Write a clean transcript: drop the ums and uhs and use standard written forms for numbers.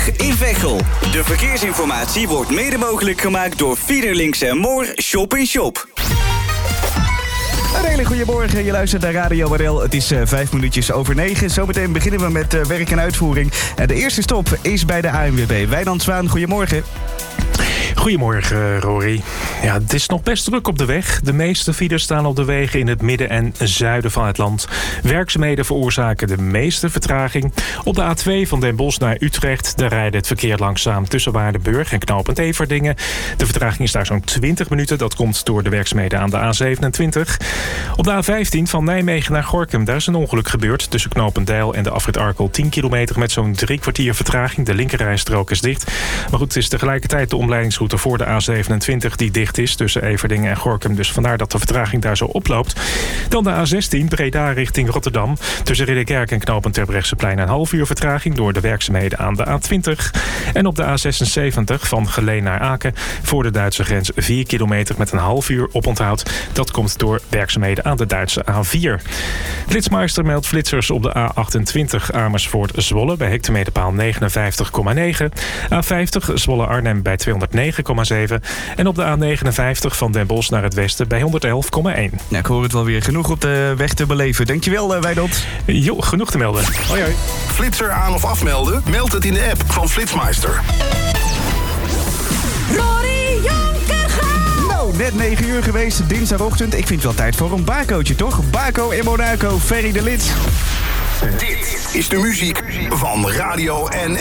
in Veghel. De verkeersinformatie wordt mede mogelijk gemaakt door Fiederlinks en Moor Shop in Shop. Een hele goede morgen, je luistert naar Radio Marel. Het is 5 minuutjes over 9. Zometeen beginnen we met werk en uitvoering. En de eerste stop is bij de ANWB. Wijnand Zwaan, goedemorgen. Goedemorgen, Rory. Ja, het is nog best druk op de weg. De meeste files staan op de wegen in het midden en zuiden van het land. Werkzaamheden veroorzaken de meeste vertraging. Op de A2 van Den Bosch naar Utrecht, daar rijdt het verkeer langzaam tussen Waardenburg en knooppunt Everdingen. De vertraging is daar zo'n 20 minuten. Dat komt door de werkzaamheden aan de A27. Op de A15 van Nijmegen naar Gorinchem, daar is een ongeluk gebeurd. Tussen knooppunt Deil en de afrit Arkel 10 kilometer met zo'n 3 kwartier vertraging. De linkerrijstrook is dicht. Maar goed, het is tegelijkertijd de omleidingsroute voor de A27 die dicht is tussen Everdingen en Gorinchem. Dus vandaar dat de vertraging daar zo oploopt. Dan de A16 Breda richting Rotterdam. Tussen Ridderkerk en knooppunt Terbrechtseplein een half uur vertraging door de werkzaamheden aan de A20. En op de A76 van Geleen naar Aken voor de Duitse grens 4 kilometer met een half uur oponthoud. Dat komt door werkzaamheden aan de Duitse A4. Flitsmeister meldt flitsers op de A28 Amersfoort-Zwolle bij hectometerpaal 59,9. A50 Zwolle-Arnhem bij 209,7. En op de A59 van Den Bosch naar het westen bij 111,1. Ja, ik hoor het wel weer. Genoeg op de weg te beleven. Dankjewel, Wijnand. Jo, genoeg te melden. Hoi, hoi. Flitser aan of afmelden? Meld het in de app van Flitsmeister. Rory Jonkerga! Nou, net 9 uur geweest, dinsdagochtend. Ik vind het wel tijd voor een Bacootje, toch? Baco in Monaco, Ferry de Lid. Dit is de muziek van Radio NL.